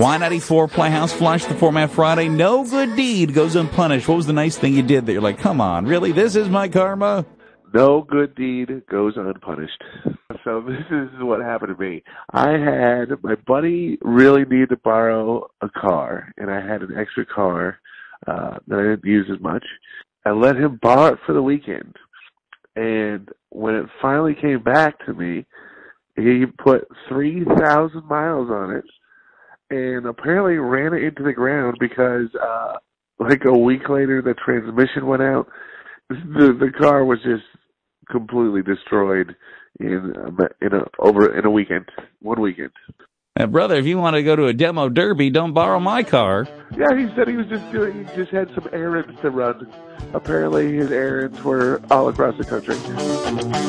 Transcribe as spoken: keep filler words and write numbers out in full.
Y ninety-four Playhouse Flush, the Format Friday. No good deed goes unpunished. What was the nice thing you did that you're like, come on, really? This is my karma? No good deed goes unpunished. So this is what happened to me. I had, my buddy really needed to borrow a car, and I had an extra car uh, that I didn't use as much. I let him borrow it for the weekend. And when it finally came back to me, he put three thousand miles on it and apparently ran it into the ground because, uh, like a week later, the transmission went out. The, the car was just completely destroyed in, in a, over, in a weekend, one weekend. Now, brother, if you want to go to a demo derby, don't borrow my car. Yeah, he said he was just doing, he just had some errands to run. Apparently his errands were all across the country.